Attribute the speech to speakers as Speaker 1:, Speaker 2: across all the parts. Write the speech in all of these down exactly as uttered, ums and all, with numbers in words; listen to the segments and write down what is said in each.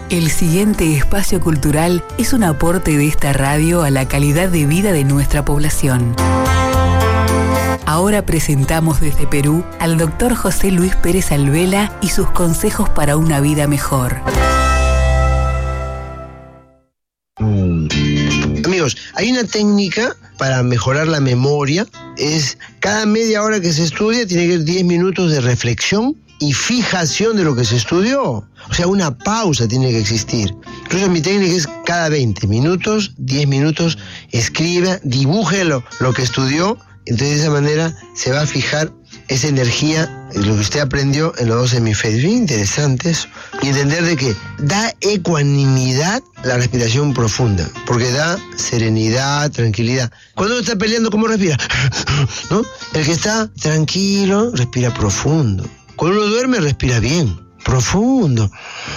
Speaker 1: El siguiente espacio cultural es un aporte de esta radio a la calidad de vida de nuestra población. Ahora presentamos desde Perú al doctor José Luis Pérez Alvela y sus consejos para una vida mejor.
Speaker 2: Amigos, hay una técnica para mejorar la memoria. Es cada media hora que se estudia tiene que haber diez minutos de reflexión y fijación de lo que se estudió. O sea, una pausa tiene que existir. Incluso mi técnica es cada veinte minutos, diez minutos, escriba, dibuje lo, lo que estudió. Entonces de esa manera se va a fijar esa energía, lo que usted aprendió en los dos hemisferios. Bien interesante eso. Y entender de que da ecuanimidad la respiración profunda, porque da serenidad, tranquilidad. Cuando uno está peleando, ¿cómo respira? ¿No? El que está tranquilo respira profundo. Cuando uno duerme, respira bien, profundo.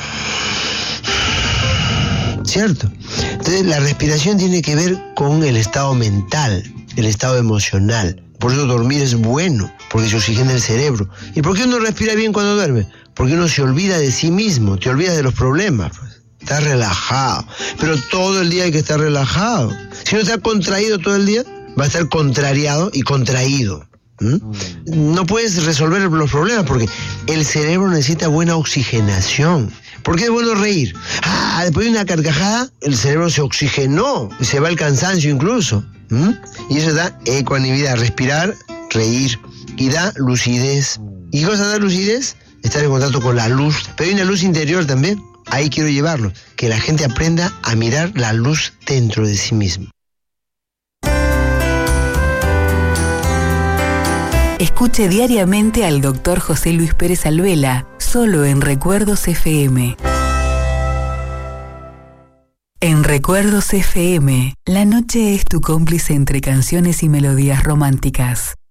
Speaker 2: ¿Cierto? Entonces la respiración tiene que ver con el estado mental, el estado emocional. Por eso dormir es bueno, porque se oxigena el cerebro. ¿Y por qué uno respira bien cuando duerme? Porque uno se olvida de sí mismo, te olvidas de los problemas. Pues. Estás relajado. Pero todo el día hay que estar relajado. Si uno está contraído todo el día, va a estar contrariado y contraído. ¿Mm? No puedes resolver los problemas porque el cerebro necesita buena oxigenación. ¿Por qué es bueno reír? Ah, después de una carcajada, el cerebro se oxigenó y se va el cansancio incluso. ¿Mm? Y eso da ecuanimidad, respirar, reír, y da lucidez. ¿Y qué cosa da lucidez? Estar en contacto con la luz. Pero hay una luz interior también. Ahí quiero llevarlo. Que la gente aprenda a mirar la luz dentro de sí mismo.
Speaker 1: Escuche diariamente al doctor José Luis Pérez Alvela, solo en Recuerdos F M. En Recuerdos F M, la noche es tu cómplice entre canciones y melodías románticas.